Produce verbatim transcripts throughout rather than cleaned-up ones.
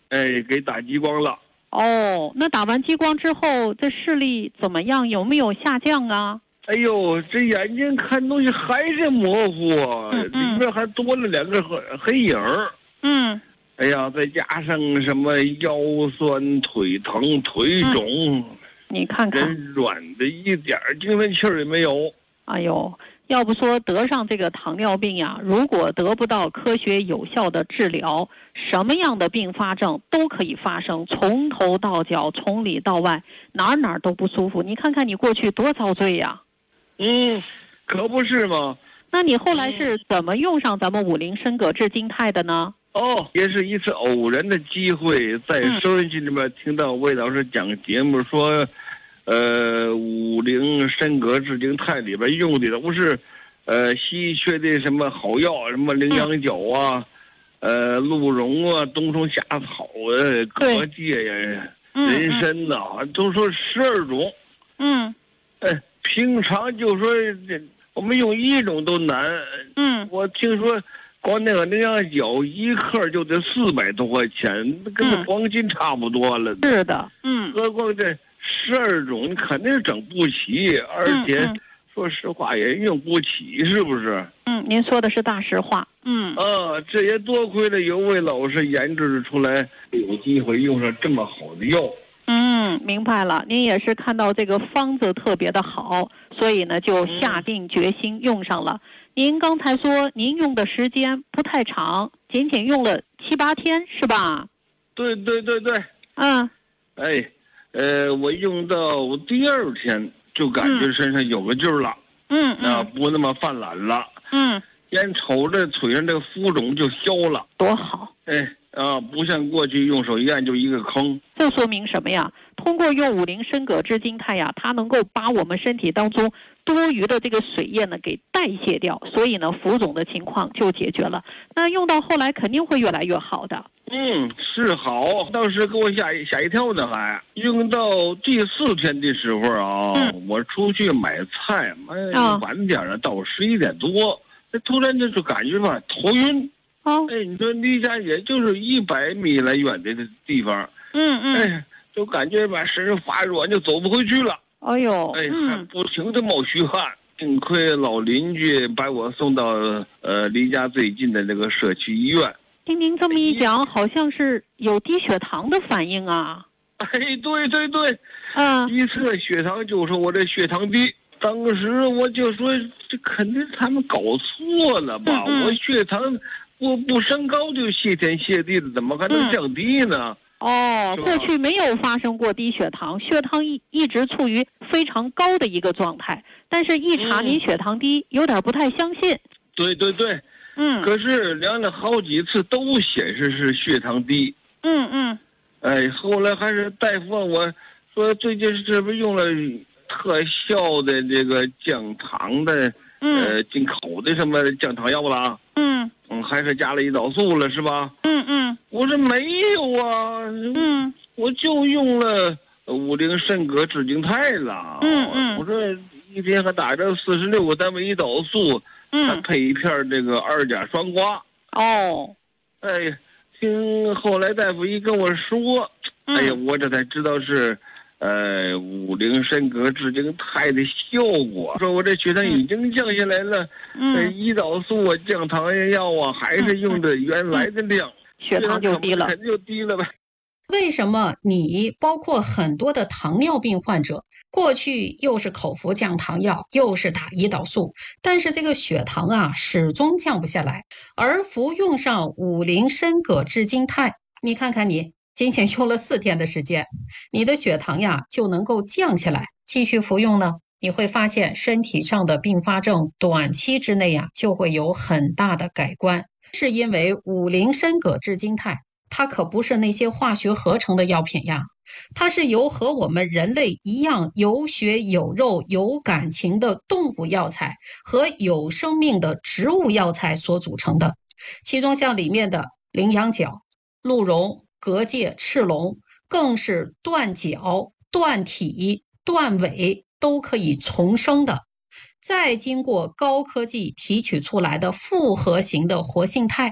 哎，给打激光了。 哦，那打完激光之后，这视力怎么样？有没有下降啊？ 哎呦，这眼睛看东西还是模糊啊， 嗯嗯里面还多了两个黑黑影儿。 嗯， 哎呀，再加上什么腰酸腿疼、腿肿， 嗯、你看看， 人软的一点精神气儿也没有。 哎呦，要不说得上这个糖尿病呀，如果得不到科学有效的治疗，什么样的并发症都可以发生，从头到脚，从里到外，哪儿哪儿都不舒服。你看看你过去多遭罪呀！ 嗯，可不是吗？ 那你后来是怎么用上咱们五菱参膈质金肽的呢？ 哦，也是一次偶然的机会，在收音机里面听到魏老师讲节目说，呃，五菱参膈质金肽里边用的都是，呃，稀缺的什么好药，什么羚羊角啊，呃，鹿茸啊，冬虫夏草啊，蛤蚧呀，人参呐、啊，都说十二种。 嗯。 哎，平常就说这我们用一种都难。 嗯， 我听说。光那个羚羊角一克就得四百多块钱，跟那黄金差不多了。 嗯、是的，嗯。 何况这十二种，你肯定整不起，而且、嗯嗯、说实话也用不起，是不是？ 嗯，您说的是大实话。嗯。 啊，这也多亏了有位老师研制出来，有机会用上这么好的药。 嗯，明白了。您也是看到这个方子特别的好，所以呢就下定决心用上了。嗯，您刚才说您用的时间不太长，仅仅用了七八天，是吧？ 对对对对。 嗯。 哎，呃，我用到第二天就感觉身上有个劲儿了。 嗯嗯。 啊，不那么犯懒了。 嗯。 眼瞅着腿上这个浮肿就消了， 多好。 哎啊，不像过去用手一按就一个坑。 这说明什么呀？通过用五菱参膈质金肽呀，它能够把我们身体当中多余的这个水液呢给代谢掉，所以呢浮肿的情况就解决了。那用到后来肯定会越来越好的。 嗯，是好，当时给我吓一吓一跳呢，还用到第四天的时候啊，嗯、我出去买菜，买晚点了，到十一点多，那突然就就感觉吧头晕。 哦， 哎，你说离家也就是一百米来远的地方， 嗯嗯， 哎，就感觉吧身上发软，就走不回去了。 哎呦， 哎， 嗯、 还不停的冒虚汗。幸亏老邻居把我送到呃离家最近的那个社区医院。 听您这么一讲，好像是有低血糖的反应啊。 哎，对对对， 嗯， 一测血糖就说我这血糖低。当时我就说这肯定他们搞错了吧， 嗯嗯我血糖不不升高就谢天谢地的，怎么还能降低呢？ 嗯、哦，过去没有发生过低血糖，血糖一一直处于非常高的一个状态，但是一查您血糖低，嗯、有点不太相信。 对对对， 嗯， 可是量了好几次都显示是血糖低。 嗯嗯， 哎，后来还是大夫问我说最近是不是用了特效的这个降糖的， 嗯、 呃，进口的什么降糖药了？ 嗯嗯，还是加了胰岛素了是吧？ 嗯嗯， 我说没有啊， 嗯， 我就用了五菱参膈质金肽了。 嗯嗯， 我说一天还打着四十六个单位胰岛素， 嗯， 还配一片这个二甲双胍。 哦， 哎，听后来大夫一跟我说， 嗯、 哎呀，我这才知道是。呃，五菱参膈质金肽的效果，说我这血糖已经降下来了， 嗯， 呃，胰岛素啊、降糖药啊，还是用的原来的量， 嗯、血糖就低了， 肯定就低了呗。 为什么你包括很多的糖尿病患者，过去又是口服降糖药，又是打胰岛素，但是这个血糖啊始终降不下来，而服用上五菱参膈质金肽，你看看你。仅仅用了四天的时间，你的血糖呀就能够降下来。继续服用呢，你会发现身体上的并发症短期之内呀就会有很大的改观。是因为五菱参膈质金肽，它可不是那些化学合成的药品呀，它是由和我们人类一样有血有肉有感情的动物药材和有生命的植物药材所组成的。其中像里面的羚羊角、鹿茸、蛤蚧、赤龙更是断脚、断体、断尾都可以重生的，再经过高科技提取出来的复合型的活性肽，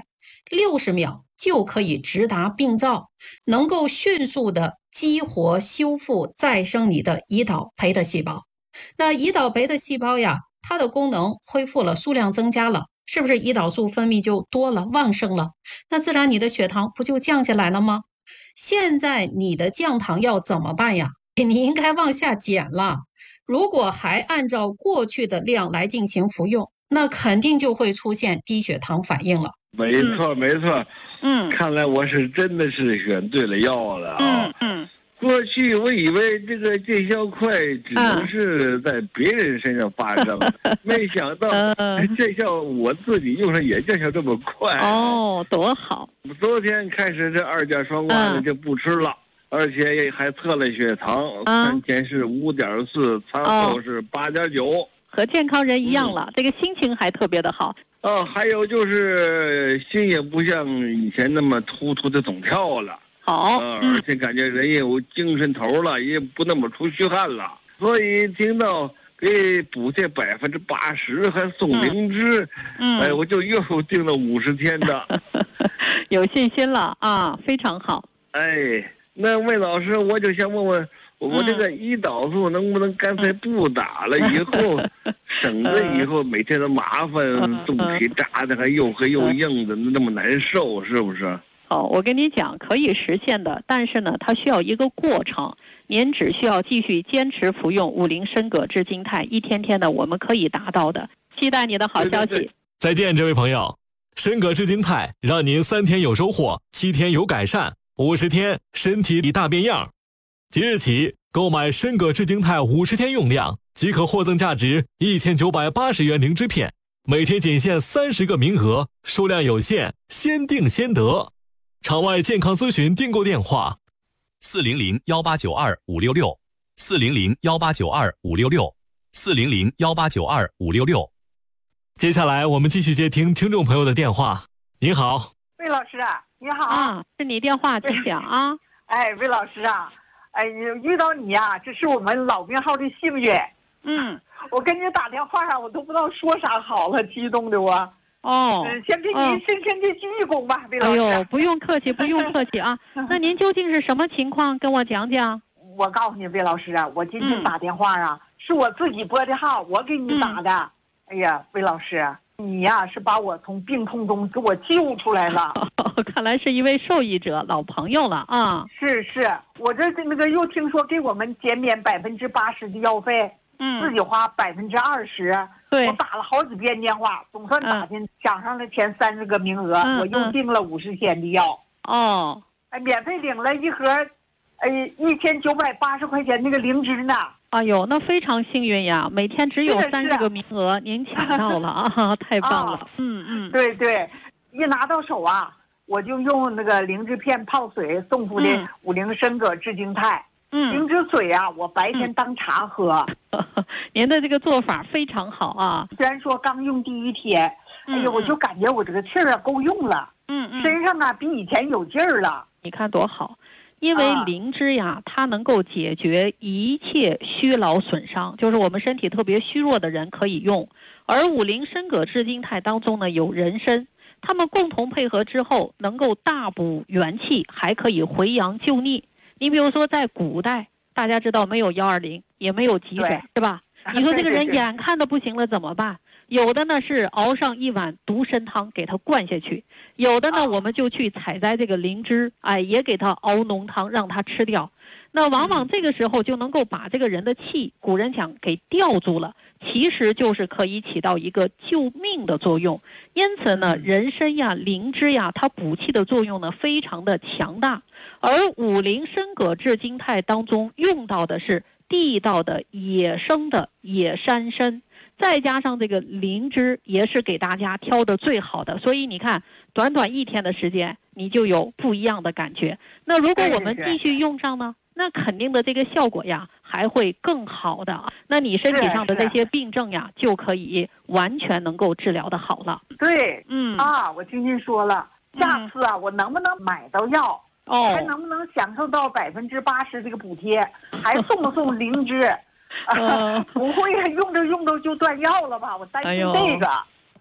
六十秒就可以直达病灶，能够迅速的激活、修复、再生你的胰岛培的细胞。那胰岛培的细胞呀，它的功能恢复了，数量增加了，是不是胰岛素分泌就多了、旺盛了？那自然你的血糖不就降下来了吗？现在你的降糖药怎么办呀？你应该往下减了。如果还按照过去的量来进行服用，那肯定就会出现低血糖反应了。 没错，没错。 嗯， 看来我是真的是选对了药了啊。 嗯嗯。 过去我以为这个见效快只能是在别人身上发生，嗯、没想到见效我自己用上也见效这么快。 哦，多好！ 昨天开始这二甲双胍呢就不吃了。嗯，而且还测了血糖，餐前是五点四，餐后是八点九， 和健康人一样了。嗯、这个心情还特别的好。 哦，还有就是心也不像以前那么突突的总跳了。 好， 呃，而且感觉人也有精神头了，也不那么出虚汗了。所以听到给补贴百分之八十，还送灵芝，嗯，哎，我就又订了五十天的， 有信心了啊，非常好。 哎。那魏老师，我就想问问，我这个胰岛素能不能干脆不打了？以后省得以后每天都麻烦，肚皮扎的还又黑又硬的，那么难受，是不是？ 哦，我跟你讲，可以实现的，但是呢，它需要一个过程。您只需要继续坚持服用五零参膈智经肽，一天天的，我们可以达到的。期待你的好消息。对对对， 再见，这位朋友。参膈智经肽让您三天有收获，七天有改善。五十天身体里大变样，即日起购买参膈智经肽五十天用量，即可获赠价值一千九百八十元灵芝片，每天仅限三十个名额，数量有限，先订先得。场外健康咨询订购电话： 四零零幺八九二五六六，四零零幺八九二五六六，四零零幺八九二五六六。 接下来我们继续接听听众朋友的电话。您好， 魏老师啊。你好啊，是你电话，请讲啊。 哎，魏老师啊，哎，遇到你呀、啊，这是我们老病号的幸运。 嗯， 我跟你打电话上，我都不知道说啥好了，激动的我。 哦， 嗯，先给你深深的鞠一躬吧，魏老师。 哎呦，不用客气，不用客气啊。那您究竟是什么情况？跟我讲讲。 我告诉你，魏老师啊，我今天打电话啊，嗯、是我自己拨的号，我给你打的。嗯、哎呀，魏老师。你呀、啊，是把我从病痛中给我救出来了。 看来是一位受益者，老朋友了啊。 是是，我这那个又听说给我们减免百分之八十的药费，嗯，自己花百分之二十。 对， 我打了好几遍电话，总算打进抢上了前三十个名额，嗯、我又订了五十天的药。 哦， 哎，免费领了一盒，哎，一千九百八十块钱那个灵芝呢。 哎呦，那非常幸运呀！每天只有三十个名额，您抢到了啊，太棒了！ 啊、 嗯嗯， 对对，一拿到手啊，我就用那个灵芝片泡水送服的五零参膈智经肽。嗯，灵芝水啊，我白天当茶喝。 嗯、您的这个做法非常好啊！ 虽然说刚用第一天，哎呀，我就感觉我这个气儿啊够用了，嗯嗯，身上啊比以前有劲儿了。 你看多好！因为灵芝呀，它能够解决一切虚劳损伤，就是我们身体特别虚弱的人可以用。而五零参膈智经肽当中呢有人参，它们共同配合之后，能够大补元气，还可以回阳救逆。你比如说，在古代，大家知道没有幺二零，也没有急诊，是吧？你说这个人眼看的不行了怎么办？有的呢是熬上一碗独参汤给他灌下去，有的呢我们就去采摘这个灵芝，哎，也给他熬浓汤让他吃掉。那往往这个时候就能够把这个人的气，古人讲给吊住了，其实就是可以起到一个救命的作用。因此呢，人参呀、灵芝呀，它补气的作用呢非常的强大。而五零参膈智经肽当中用到的是地道的野生的野山参。再加上这个灵芝也是给大家挑的最好的，所以你看，短短一天的时间，你就有不一样的感觉。那如果我们继续用上呢，那肯定的这个效果呀还会更好的。那你身体上的这些病症呀，就可以完全能够治疗的好了。 对，嗯啊，我听您说了，下次啊，我能不能买到药？哦，还能不能享受到百分之八十这个补贴？还送不送灵芝？啊，不会用着用着就断药了吧？我担心这个。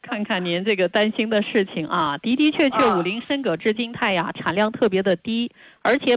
看看您这个担心的事情啊，的的确确， 啊五零深铬智金肽呀，产量特别的低，而且